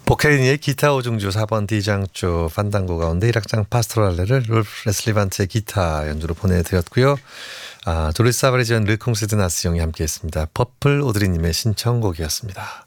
보케리니의 기타 오중주 4번 D장조 판단고 가운데 1악장 파스토랄레를 롤프 레슬리반트의 기타 연주로 보내드렸고요. 도리스 아바리지언 르콩세드 나스용이 함께했습니다. 퍼플 오드리님의 신청곡이었습니다.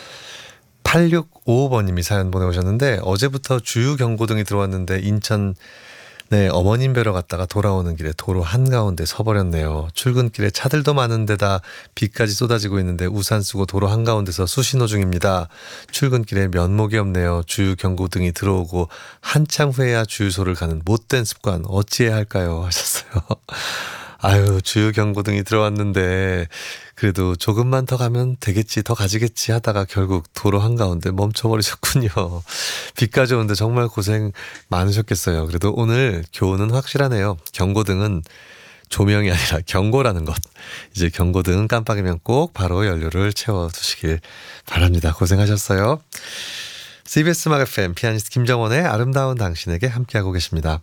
8655번님이 사연 보내오셨는데 어제부터 주유 경고등이 들어왔는데 인천 어머님 뵈러 갔다가 돌아오는 길에 도로 한가운데 서버렸네요. 출근길에 차들도 많은데다 비까지 쏟아지고 있는데 우산 쓰고 도로 한가운데서 수신호 중입니다. 출근길에 면목이 없네요. 주유 경고등이 들어오고 한참 후에야 주유소를 가는 못된 습관 어찌해야 할까요? 하셨어요. 아유, 주유 경고등이 들어왔는데 그래도 조금만 더 가면 되겠지, 더 가지겠지 하다가 결국 도로 한가운데 멈춰버리셨군요. 비까지 오는데 정말 고생 많으셨겠어요. 그래도 오늘 교훈은 확실하네요. 경고등은 조명이 아니라 경고라는 것. 이제 경고등은 깜빡이면 꼭 바로 연료를 채워두시길 바랍니다. 고생하셨어요. CBS 음악 FM 피아니스트 김정원의 아름다운 당신에게 함께하고 계십니다.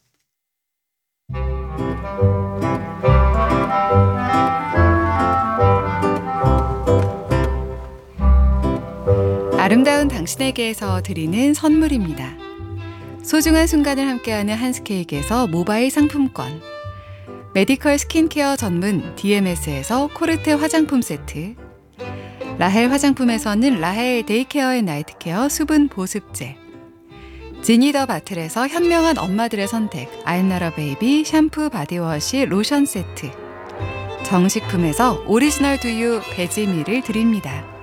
아름다운 당신에게에서 드리는 선물입니다. 소중한 순간을 함께하는 한스케이크에서 모바일 상품권, 메디컬 스킨케어 전문 DMS에서 코르테 화장품 세트, 라헬 화장품에서는 라헬 데이케어 앤 나이트케어 수분 보습제, 지니더 바틀에서 현명한 엄마들의 선택 아임나라 베이비 샴푸 바디워시 로션 세트, 정식품에서 오리지널 두유 베지밀을 드립니다.